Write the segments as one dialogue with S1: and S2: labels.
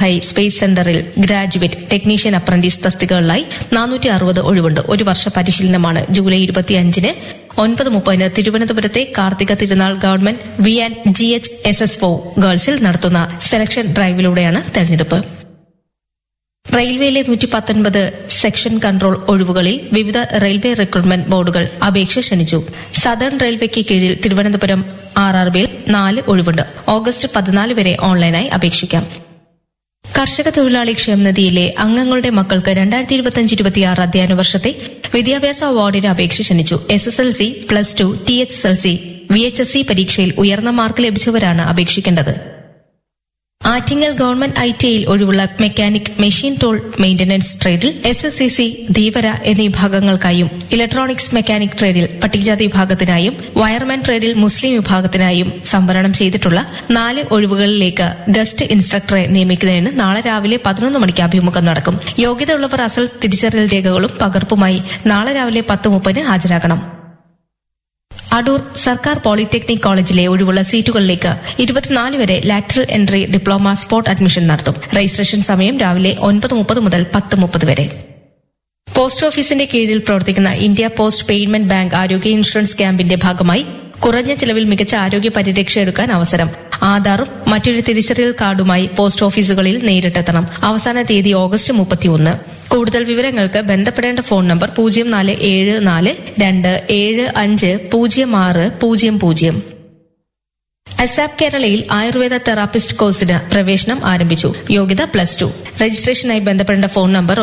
S1: Shanghai space സെന്ററിൽ graduate technician apprentice തസ്തികകളിലായി 460 ഒഴിവുണ്ട്. ഒരു വർഷ പരിശീലനമാണ്. ജൂലൈ 25-ന് 9:30 തിരുവനന്തപുരത്തെ കാർത്തിക തിരുനാൾ ഗവൺമെന്റ് VNGH-SS4 ഗേൾസിൽ നടത്തുന്ന സെലക്ഷൻ ഡ്രൈവിലൂടെയാണ് തെരഞ്ഞെടുപ്പ്. റെയിൽവേയിലെ 119 സെക്ഷൻ കൺട്രോൾ ഒഴിവുകളിൽ വിവിധ റെയിൽവേ റിക്രൂട്ട്മെന്റ് ബോർഡുകൾ അപേക്ഷ ക്ഷണിച്ചു. സദേൺ റെയിൽവേക്ക് കീഴിൽ തിരുവനന്തപുരം RRBയിൽ 4 ഒഴിവുണ്ട്. ഓഗസ്റ്റ് 14 വരെ ഓൺലൈനായി അപേക്ഷിക്കാം. കർഷക തൊഴിലാളി ക്ഷേമനിധിയിലെ അംഗങ്ങളുടെ മക്കൾക്ക് 2025-26 അധ്യയന വർഷത്തെ വിദ്യാഭ്യാസ അവാർഡിന് അപേക്ഷ ക്ഷണിച്ചു. SSLC, +2, THSLC, VHSC പരീക്ഷയിൽ ഉയർന്ന മാർക്ക് ലഭിച്ചവരാണ് അപേക്ഷിക്കേണ്ടത്. ആറ്റിങ്ങൽ ഗവൺമെന്റ് ITIയിൽ ഒഴിവുള്ള mechanic, machine tool maintenance ട്രേഡിൽ SSCC, Dheevara എന്നീ വിഭാഗങ്ങൾക്കായും ഇലക്ട്രോണിക്സ് മെക്കാനിക് ട്രേഡിൽ പട്ടികജാതി വിഭാഗത്തിനായും വയർമാൻ ട്രേഡിൽ മുസ്ലിം വിഭാഗത്തിനായും സംവരണം ചെയ്തിട്ടുള്ള 4 ഒഴിവുകളിലേക്ക് ഗസ്റ്റ് ഇൻസ്ട്രക്ടറെ നിയമിക്കുന്നതിന് നാളെ രാവിലെ 11 മണിക്ക് അഭിമുഖം നടക്കും. യോഗ്യതയുള്ളവർ അസൽ തിരിച്ചറിയൽ രേഖകളും പകർപ്പുമായി നാളെ രാവിലെ 10:30 ഹാജരാകണം. അടൂർ സർക്കാർ പോളിടെക്നിക് കോളേജിലെ ഒഴിവുള്ള സീറ്റുകളിലേക്ക് 24 വരെ lateral entry diploma spot admission നടത്തും. രജിസ്ട്രേഷൻ സമയം രാവിലെ 9:30 മുതൽ 10:30 വരെ. പോസ്റ്റ് ഓഫീസിന്റെ കീഴിൽ പ്രവർത്തിക്കുന്ന ഇന്ത്യ പോസ്റ്റ് പേയ്മെന്റ് ബാങ്ക് ആരോഗ്യ ഇൻഷുറൻസ് ക്യാമ്പിന്റെ ഭാഗമായി കുറഞ്ഞ ചിലവിൽ മികച്ച ആരോഗ്യ പരിരക്ഷ എടുക്കാൻ അവസരം. ആധാറും മറ്റൊരു തിരിച്ചറിയൽ കാർഡുമായി പോസ്റ്റ് ഓഫീസുകളിൽ നേരിട്ടെത്തണം. അവസാന തീയതി ഓഗസ്റ്റ് 31. കൂടുതൽ വിവരങ്ങൾക്ക് ബന്ധപ്പെടേണ്ട ഫോൺ നമ്പർ 0474750600. അസാപ് കേരളയിൽ ആയുർവേദ തെറാപ്പിസ്റ്റ് കോഴ്സിന് പ്രവേശനം ആരംഭിച്ചു. യോഗ്യത +2. രജിസ്ട്രേഷനായി ബന്ധപ്പെടേണ്ട phone number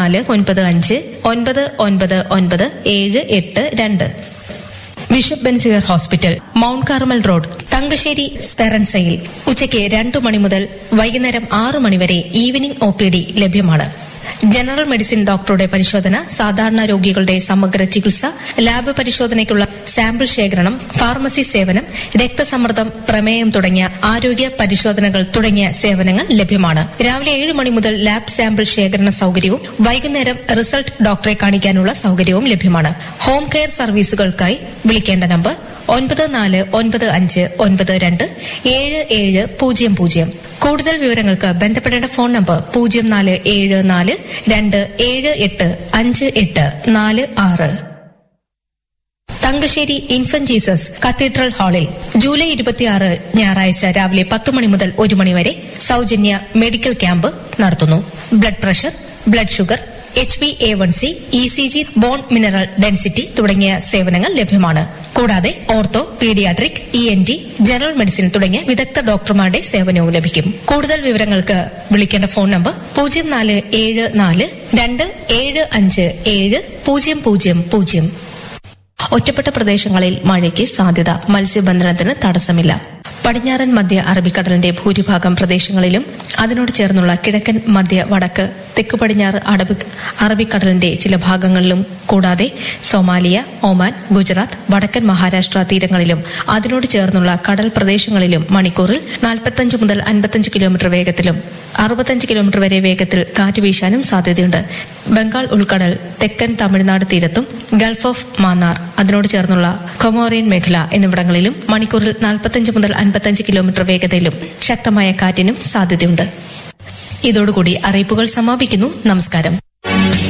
S1: 9495999782. Bishop Benziger hospital, mount Carmel road, Thangassery സ്പെറൻസയിൽ ഉച്ചയ്ക്ക് 2 മണി മുതൽ വൈകുന്നേരം 6 മണി വരെ ഈവനിംഗ് OPD ലഭ്യമാണ്. ജനറൽ മെഡിസിൻ ഡോക്ടറുടെ പരിശോധന, സാധാരണ രോഗികളുടെ സമഗ്ര ചികിത്സ, ലാബ് പരിശോധനയ്ക്കുള്ള സാമ്പിൾ ശേഖരണം, ഫാർമസി സേവനം, രക്തസമ്മർദ്ദം, പ്രമേയം തുടങ്ങിയ ആരോഗ്യ പരിശോധനകൾ തുടങ്ങിയ സേവനങ്ങൾ ലഭ്യമാണ്. രാവിലെ 7 മണി മുതൽ ലാബ് സാമ്പിൾ ശേഖരണ സൌകര്യവും വൈകുന്നേരം റിസൾട്ട് ഡോക്ടറെ കാണിക്കാനുള്ള സൌകര്യവും ലഭ്യമാണ്. ഹോം കെയർ സർവീസുകൾക്കായി വിളിക്കേണ്ട നമ്പർ 9495927700. കൂടുതൽ വിവരങ്ങൾക്ക് ബന്ധപ്പെടേണ്ട phone number 0474278586. Thangassery infant Jesus cathedral ഹാളിൽ ജൂലൈ 26 ഞായറാഴ്ച രാവിലെ 10 മണി മുതൽ 1 മണി വരെ സൌജന്യ മെഡിക്കൽ ക്യാമ്പ് നടത്തുന്നു. Blood pressure, blood sugar, HbA1c, ECG, bone mineral density തുടങ്ങിയ സേവനങ്ങൾ ലഭ്യമാണ്. കൂടാതെ ortho, paediatric, ENT, general medicine തുടങ്ങിയ വിദഗ്ധ ഡോക്ടർമാരുടെ സേവനവും ലഭിക്കും. കൂടുതൽ വിവരങ്ങൾക്ക് വിളിക്കേണ്ട ഫോൺ നമ്പർ 0474275700. ഒറ്റപ്പെട്ട പ്രദേശങ്ങളിൽ മഴയ്ക്ക് സാധ്യത. മത്സ്യബന്ധനത്തിന് തടസ്സമില്ല. പടിഞ്ഞാറൻ മധ്യ അറബിക്കടലിന്റെ ഭൂരിഭാഗം പ്രദേശങ്ങളിലും അതിനോട് ചേർന്നുള്ള കിഴക്കൻ മധ്യ വടക്ക് തെക്ക് പടിഞ്ഞാറ് അറബിക്കടലിന്റെ ചില ഭാഗങ്ങളിലും കൂടാതെ സൊമാലിയ, ഒമാൻ, ഗുജറാത്ത്, വടക്കൻ മഹാരാഷ്ട്ര തീരങ്ങളിലും അതിനോട് ചേർന്നുള്ള കടൽ പ്രദേശങ്ങളിലും മണിക്കൂറിൽ 45 മുതൽ 55 കിലോമീറ്റർ വേഗത്തിലും 65 കിലോമീറ്റർ വരെ വേഗത്തിൽ കാറ്റ് വീശാനും സാധ്യതയുണ്ട്. ബംഗാൾ ഉൾക്കടൽ, തെക്കൻ തമിഴ്നാട് തീരത്തും ഗൾഫ് ഓഫ് മാന്നാർ അതിനോട് ചേർന്നുള്ള കൊമോറിയൻ മേഖല എന്നിവിടങ്ങളിലും മണിക്കൂറിൽ 45 മുതൽ 55 കിലോമീറ്റർ വേഗതയിലും ശക്തമായ കാറ്റിനും സാധ്യതയുണ്ട്. ഇതോടുകൂടി അറിയിപ്പുകൾ സമാപിക്കുന്നു. നമസ്കാരം.